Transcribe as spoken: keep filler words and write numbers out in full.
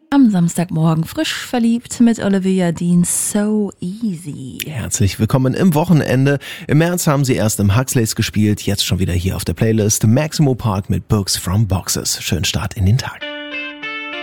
Am Samstagmorgen frisch verliebt mit Olivia Dean, So Easy. Herzlich willkommen im Wochenende. Im März haben sie erst im Huxleys gespielt, jetzt schon wieder hier auf der Playlist. Maximo Park mit Books from Boxes. Schönen Start in den Tag.